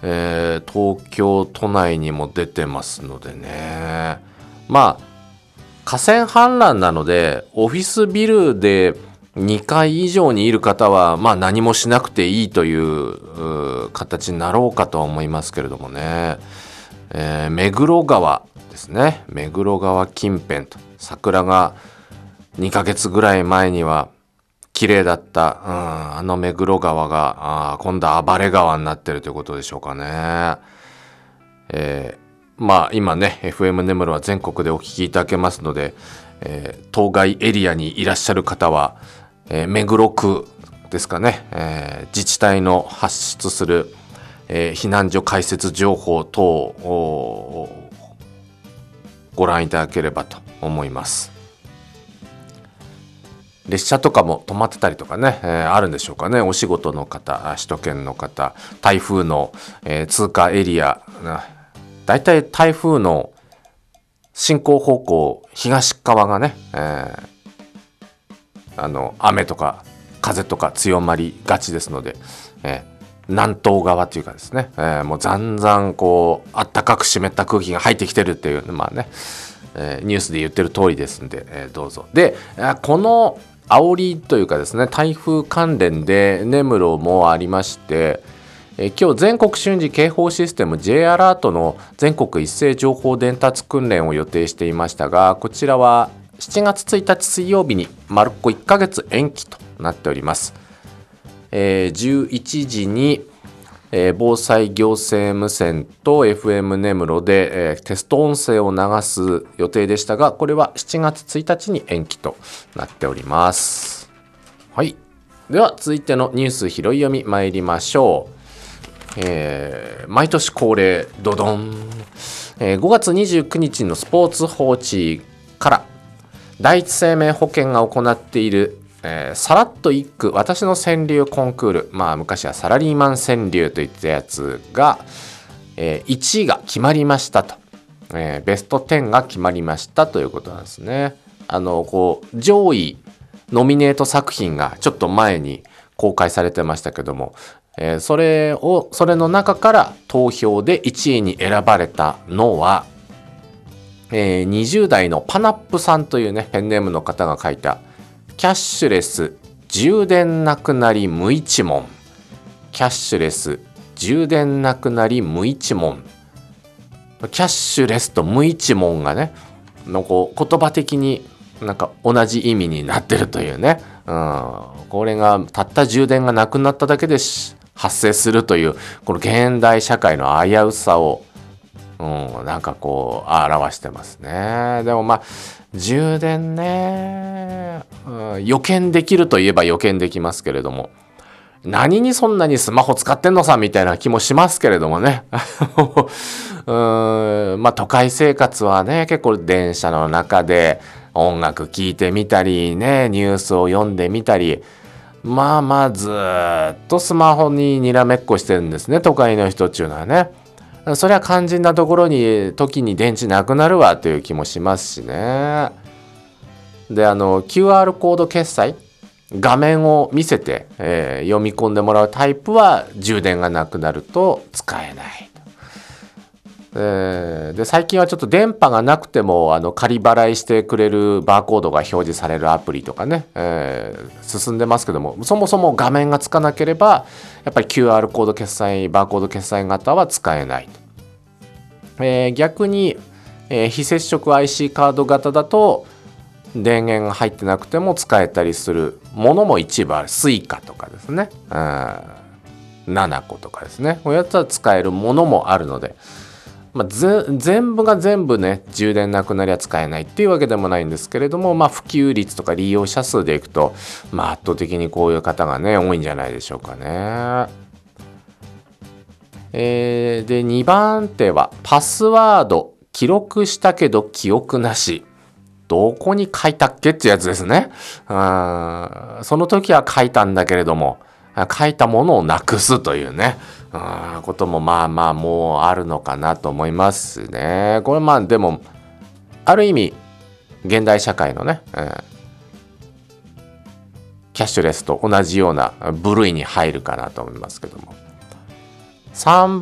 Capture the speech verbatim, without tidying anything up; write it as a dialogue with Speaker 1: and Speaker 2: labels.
Speaker 1: えー、東京都内にも出てますのでね。まあ河川氾濫なのでオフィスビルでにかい以上にいる方はまあ何もしなくていいという、う形になろうかとは思いますけれどもね、えー、目黒川ですね。目黒川近辺と桜がにかげつぐらい前には綺麗だった、うん、あの目黒川があ今度は暴れ川になってるということでしょうかね。えーまあ今ね エフエム 根室は全国でお聞きいただけますので、えー、当該エリアにいらっしゃる方は、えー、目黒区ですかね、えー、自治体の発出する、えー、避難所開設情報等をご覧いただければと思います。列車とかも止まってたりとかね、えー、あるんでしょうかね。お仕事の方、首都圏の方、台風の、えー、通過エリア、だいたい台風の進行方向東側がね、えー、あの雨とか風とか強まりがちですので、えー、南東側というかですね、えー、もうざんざんこうあったかく湿った空気が入ってきてるっていうまあね、えー、ニュースで言ってる通りですんで、えー、どうぞ。でこの煽りというかですね、台風関連で根室もありまして、え今日全国瞬時警報システム J アラートの全国一斉情報伝達訓練を予定していましたが、こちらはしちがつついたち水曜日に丸っこいっかげつ延期となっております。えー、じゅういちじに、えー、防災行政無線と エフエム 根室で、えー、テスト音声を流す予定でしたが、これはしちがつついたちに延期となっております。はい、では続いてのニュース拾い読み参りましょう。えー、毎年恒例ドドン、えー、ごがつにじゅうくにちのスポーツ報知から第一生命保険が行っている、えー、さらっと一句私の川柳コンクール、まあ昔はサラリーマン川柳といったやつが、えー、いちいが決まりましたと、えー、ベストじゅうが決まりましたということなんですね。あのこう上位ノミネート作品がちょっと前に公開されてましたけども、えー、それをそれの中から投票でいちいに選ばれたのは、えー、にじゅうだいのパナップさんというねペンネームの方が書いたキャッシュレス充電なくなり無一文、キャッシュレス充電なくなり無一文、キャッシュレスと無一文がねのこう言葉的になんか同じ意味になってるというね、うん、これがたった充電がなくなっただけで発生するというこの現代社会の危うさを、うん、なんかこう表してますね。でもまあ充電ね、うん、予見できるといえば予見できますけれども、何にそんなにスマホ使ってんのさみたいな気もしますけれどもねうーん、まあ都会生活はね結構電車の中で音楽聴いてみたりね、ニュースを読んでみたり、まあまあずっとスマホににらめっこしてるんですね、都会の人っていうのはね。そりゃ肝心なところに時に電池なくなるわという気もしますしね。であの キューアール コード決済、画面を見せて、えー、読み込んでもらうタイプは充電がなくなると使えない。えー、で最近はちょっと電波がなくてもあの仮払いしてくれるバーコードが表示されるアプリとかね、えー、進んでますけども、そもそも画面がつかなければやっぱり キューアール コード決済バーコード決済型は使えない、えー、逆に、えー、非接触 アイシー カード型だと電源が入ってなくても使えたりするものも一部ある。スイカとかですね、ナナコとかですね、こういうやつは使えるものもあるので、まあ、全部が全部ね充電なくなりゃ使えないっていうわけでもないんですけれども、まあ、普及率とか利用者数でいくと、まあ、圧倒的にこういう方がね多いんじゃないでしょうかね。えー、でにばん手はパスワード記録したけど記憶なし、どこに書いたっけってやつですね。あその時は書いたんだけれども書いたものをなくすというねあこともまあまあもうあるのかなと思いますね。これまあでもある意味現代社会のね、えー、キャッシュレスと同じような部類に入るかなと思いますけども、さん